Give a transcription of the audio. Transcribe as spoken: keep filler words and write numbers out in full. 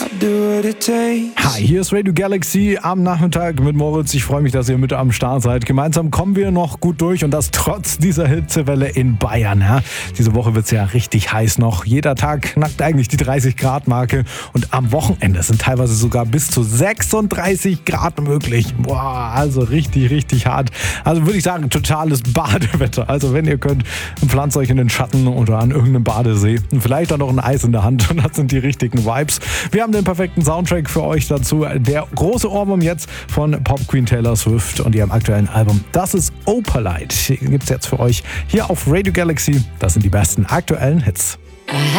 Hi, hier ist Radio Galaxy am Nachmittag mit Moritz. Ich freue mich, dass ihr mit am Start seid. Gemeinsam kommen wir noch gut durch und das trotz dieser Hitzewelle in Bayern. Ja? Diese Woche wird es ja richtig heiß noch. Jeder Tag knackt eigentlich die dreißig Grad Marke und am Wochenende sind teilweise sogar bis zu sechsunddreißig Grad möglich. Boah, also richtig, richtig hart. Also würde ich sagen, totales Badewetter. Also wenn ihr könnt, pflanzt euch in den Schatten oder an irgendeinem Badesee und vielleicht auch noch ein Eis in der Hand und das sind die richtigen Vibes. Wir haben den perfekten Soundtrack für euch dazu. Der große Ohrwurm jetzt von Pop Queen Taylor Swift und ihrem aktuellen Album. Das ist Opalite. Gibt es jetzt für euch hier auf Radio Galaxy. Das sind die besten aktuellen Hits.